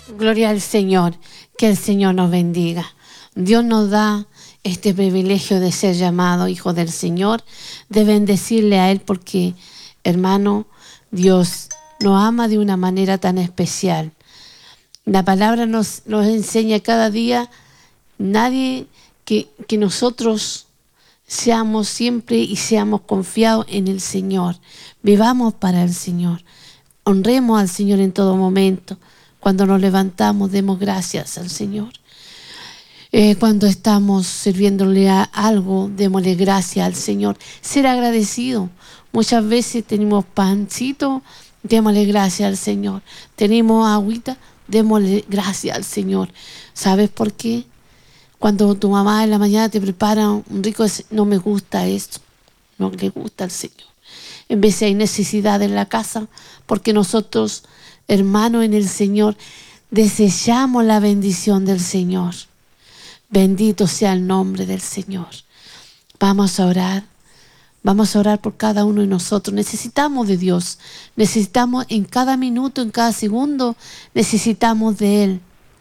Gloria al Señor, que el Señor nos bendiga. Dios nos da este privilegio de ser llamado hijo del Señor, de bendecirle a Él porque, hermano, Dios nos ama de una manera tan especial. La palabra nos enseña cada día, nadie que nosotros seamos siempre y seamos confiados en el Señor. Vivamos para el Señor. Honremos al Señor en todo momento. Cuando nos levantamos, demos gracias al Señor. Cuando estamos sirviéndole a algo, démosle gracias al Señor. Ser agradecido. Muchas veces tenemos pancito, démosle gracias al Señor. Tenemos agüita, démosle gracias al Señor. ¿Sabes por qué? Cuando tu mamá en la mañana te prepara un rico, no me gusta esto, no le gusta al Señor. En vez de hay necesidad en la casa, porque nosotros, hermanos en el Señor, desechamos la bendición del Señor. Bendito sea el nombre del Señor. Vamos a orar por cada uno de nosotros. Necesitamos de Dios, necesitamos en cada minuto, en cada segundo, necesitamos de Él.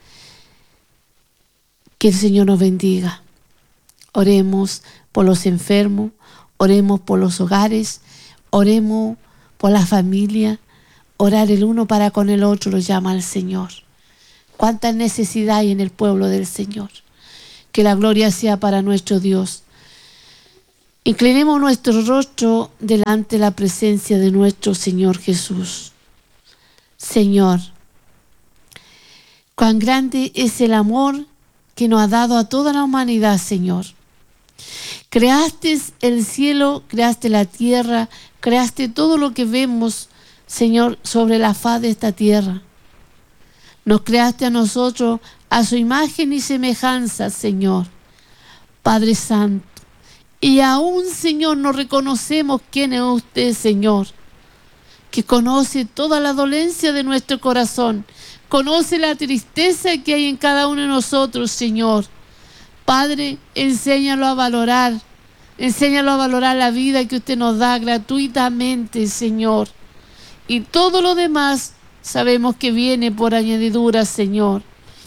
Que el Señor nos bendiga. Oremos por los enfermos, oremos por los hogares, oremos por la familia. Orar el uno para con el otro lo llama al Señor. Cuánta necesidad hay en el pueblo del Señor. Que la gloria sea para nuestro Dios. Inclinemos nuestro rostro delante de la presencia de nuestro Señor Jesús. Señor, cuán grande es el amor que nos ha dado a toda la humanidad, Señor. Creaste el cielo, creaste la tierra, creaste todo lo que vemos, Señor, sobre la faz de esta tierra. Nos creaste a nosotros a su imagen y semejanza, Señor. Padre Santo. Y aún, Señor, nos reconocemos quién es usted, Señor, que conoce toda la dolencia de nuestro corazón. Conoce la tristeza que hay en cada uno de nosotros, Señor. Padre, enséñalo a valorar. Enséñalo a valorar la vida que usted nos da gratuitamente, Señor. Y todo lo demás sabemos que viene por añadidura, Señor.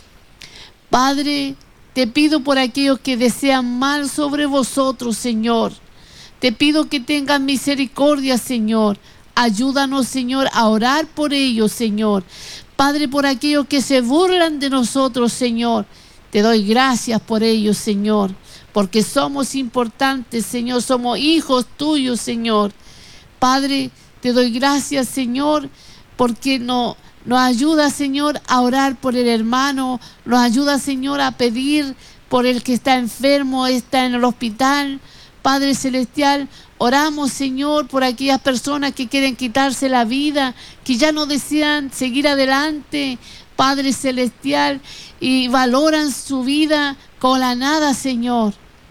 Padre, te pido por aquellos que desean mal sobre vosotros, Señor. Te pido que tengan misericordia, Señor. Ayúdanos, Señor, a orar por ellos, Señor. Padre, por aquellos que se burlan de nosotros, Señor. Te doy gracias por ellos, Señor. Porque somos importantes, Señor. Somos hijos tuyos, Señor. Padre, te doy gracias, Señor, porque nos ayuda, Señor, a orar por el hermano. Nos ayuda, Señor, a pedir por el que está enfermo, está en el hospital. Padre Celestial, oramos, Señor, por aquellas personas que quieren quitarse la vida, que ya no desean seguir adelante, Padre Celestial, y valoran su vida con la nada, Señor.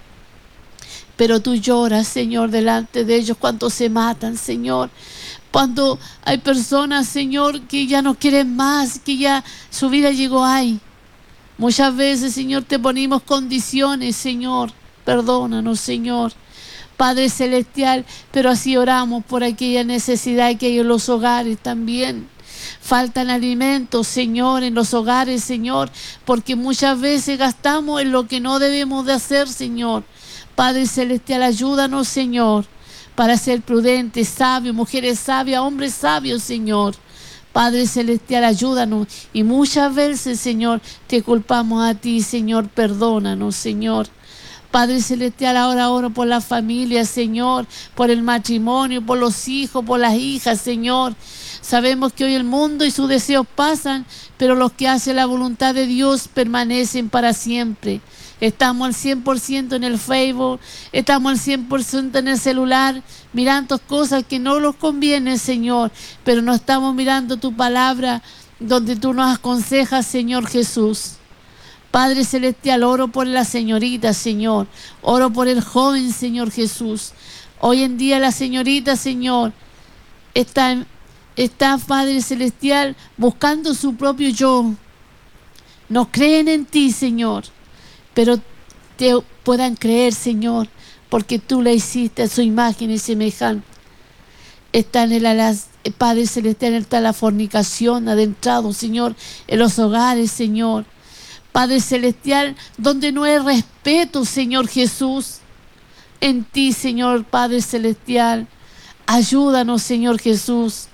Pero tú lloras, Señor, delante de ellos cuando se matan, Señor. Cuando hay personas, Señor, que ya no quieren más, que ya su vida llegó ahí. Muchas veces, Señor, te ponemos condiciones, Señor. Perdónanos, Señor. Padre Celestial, pero así oramos por aquella necesidad que hay en los hogares también. Faltan alimentos, Señor, en los hogares, Señor, porque muchas veces gastamos en lo que no debemos de hacer, Señor. Padre Celestial, ayúdanos, Señor, para ser prudentes, sabios, mujeres sabias, hombres sabios, Señor. Padre Celestial, ayúdanos. Y muchas veces, Señor, te culpamos a ti, Señor, perdónanos, Señor. Padre Celestial, ahora oro por la familia, Señor, por el matrimonio, por los hijos, por las hijas, Señor. Sabemos que hoy el mundo y sus deseos pasan, pero los que hacen la voluntad de Dios permanecen para siempre. Estamos al 100% en el Facebook, estamos al 100% en el celular, mirando cosas que no nos convienen, Señor, pero no estamos mirando tu palabra, donde tú nos aconsejas, Señor Jesús. Padre Celestial, oro por la señorita, Señor. Oro por el joven, Señor Jesús. Hoy en día la señorita, Señor, está, Padre Celestial, buscando su propio yo. No creen en ti, Señor, pero te puedan creer, Señor, porque tú la hiciste a su imagen y semejanza. está en el Padre Celestial, está la fornicación adentrado, Señor, en los hogares, Señor. Padre Celestial, donde no hay respeto, Señor Jesús, en ti, Señor Padre Celestial, ayúdanos, Señor Jesús.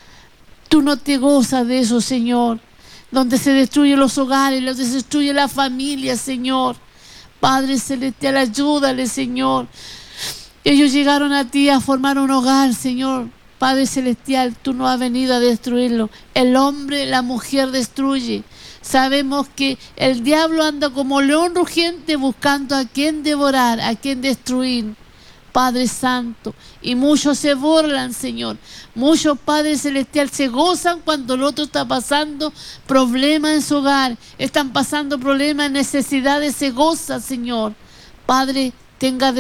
Tú no te gozas de eso, Señor, donde se destruyen los hogares, donde se destruye la familia, Señor. Padre Celestial, ayúdale, Señor. Ellos llegaron a ti a formar un hogar, Señor. Padre Celestial, tú no has venido a destruirlo. El hombre, la mujer destruye. Sabemos que el diablo anda como león rugiente buscando a quien devorar, a quien destruir. Padre Santo, y muchos se burlan, Señor. Muchos, Padre Celestial, se gozan cuando el otro está pasando problemas en su hogar. Están pasando problemas, necesidades, se gozan, Señor. Padre, tenga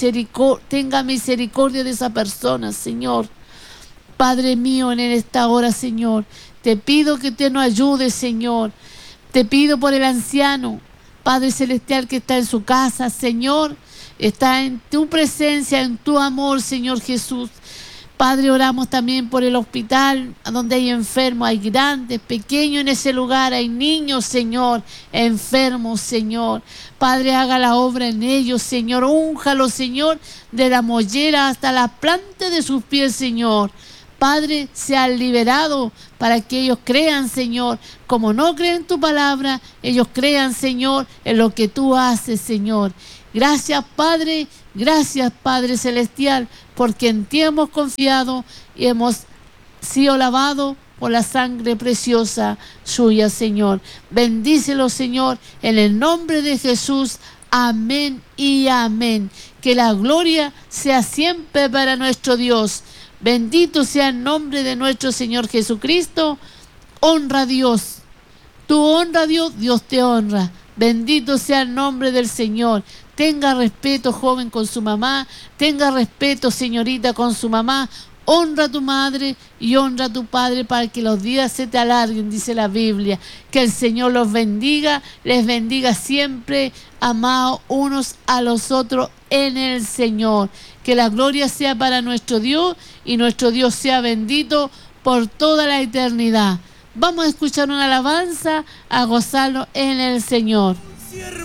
misericordia de esa persona, Señor. Padre mío, en esta hora, Señor, te pido que te nos ayudes, Señor. Te pido por el anciano, Padre Celestial, que está en su casa, Señor. Está en tu presencia, en tu amor, Señor Jesús. Padre, oramos también por el hospital, donde hay enfermos, hay grandes, pequeños en ese lugar, hay niños, Señor, enfermos, Señor. Padre, haga la obra en ellos, Señor. Únjalo, Señor, de la mollera hasta la planta de sus pies, Señor. Padre, sean liberados para que ellos crean, Señor. Como no creen tu palabra, ellos crean, Señor, en lo que tú haces, Señor. Gracias, Padre Celestial, porque en ti hemos confiado y hemos sido lavados por la sangre preciosa suya, Señor. Bendícelo, Señor, en el nombre de Jesús. Amén y amén. Que la gloria sea siempre para nuestro Dios. Bendito sea el nombre de nuestro Señor Jesucristo. Honra a Dios. Tú honra a Dios, Dios te honra. Bendito sea el nombre del Señor. Tenga respeto, joven, con su mamá. Tenga respeto, señorita, con su mamá. Honra a tu madre y honra a tu padre para que los días se te alarguen, dice la Biblia. Que el Señor los bendiga, les bendiga siempre, amados unos a los otros en el Señor. Que la gloria sea para nuestro Dios y nuestro Dios sea bendito por toda la eternidad. Vamos a escuchar una alabanza, a gozarlo en el Señor.